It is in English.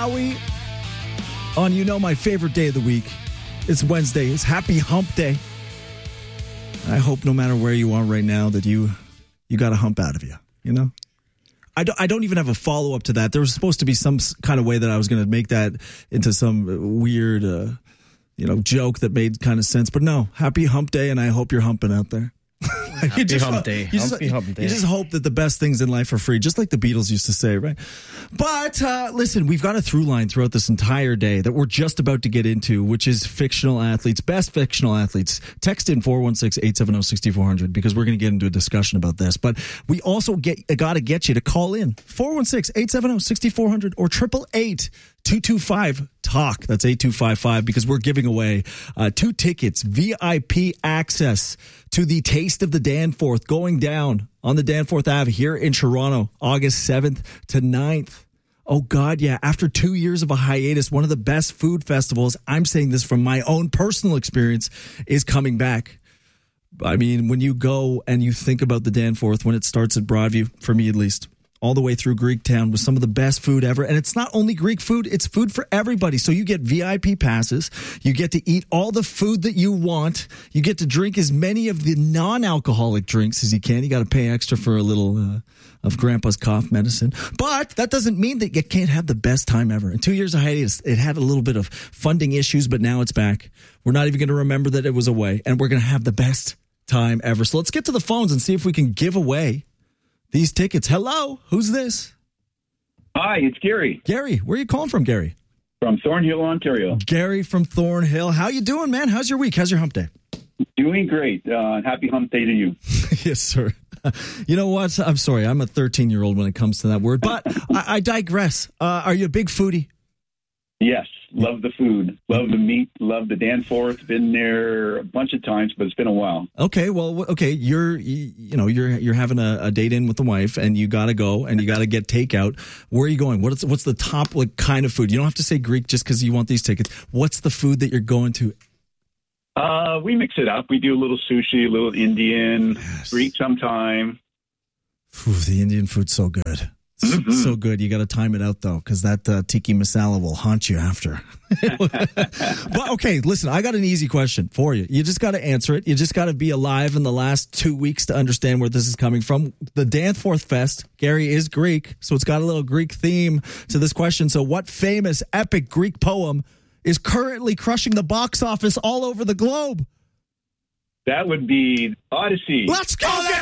shall we? On my favorite day of the week. It's Wednesday. It's Happy Hump Day. I hope no matter where you are right now that you got a hump out of you, I don't even have a follow-up to that. There was supposed to be some kind of way that I was going to make that into some weird, joke that made kind of sense. But no, Happy Hump Day, and I hope you're humping out there. Happy Hump Day. You just hope that the best things in life are free, just like the Beatles used to say, right? But listen, we've got a through line throughout this entire day that we're just about to get into, which is fictional athletes, best fictional athletes. Text in 416-870-6400 because we're going to get into a discussion about this. But we also got to get you to call in 416-870-6400 or 888-225-TALK. That's 8255 because we're giving away 2 tickets, VIP access to the Taste of the Danforth going down on the Danforth Ave here in Toronto, August 7th to 9th. Oh, God, yeah. After 2 years of a hiatus, one of the best food festivals, I'm saying this from my own personal experience, is coming back. I mean, when you go and you think about the Danforth, when it starts at Broadview, for me at least, all the way through Greektown with some of the best food ever. And it's not only Greek food, it's food for everybody. So you get VIP passes. You get to eat all the food that you want. You get to drink as many of the non-alcoholic drinks as you can. You got to pay extra for a little of Grandpa's cough medicine. But that doesn't mean that you can't have the best time ever. In 2 years of hiatus, it had a little bit of funding issues, but now it's back. We're not even going to remember that it was away. And we're going to have the best time ever. So let's get to the phones and see if we can give away these tickets. Hello, who's this? Hi, it's Gary. Gary, where are you calling from, Gary? From Thornhill, Ontario. Gary from Thornhill. How you doing, man? How's your week? How's your hump day? Doing great. Happy hump day to you. Yes, sir. You know what? I'm sorry. I'm a 13-year-old when it comes to that word, but I digress. Are you a big foodie? Yes. Love the food. Love the meat. Love the Danforth. Been there a bunch of times, but it's been a while. Okay. Well, okay. You're having a date in with the wife and you got to go and you got to get takeout. Where are you going? What's the top kind of food? You don't have to say Greek just because you want these tickets. What's the food that you're going to? We mix it up. We do a little sushi, a little Indian, Yes. Greek sometime. Ooh, the Indian food's so good. So good. You got to time it out, though, because that tiki masala will haunt you after. But, okay, listen, I got an easy question for you. You just got to answer it. You just got to be alive in the last 2 weeks to understand where this is coming from. The Danforth Fest, Gary, is Greek, so it's got a little Greek theme to this question. So what famous, epic Greek poem is currently crushing the box office all over the globe? That would be Odyssey. Let's go!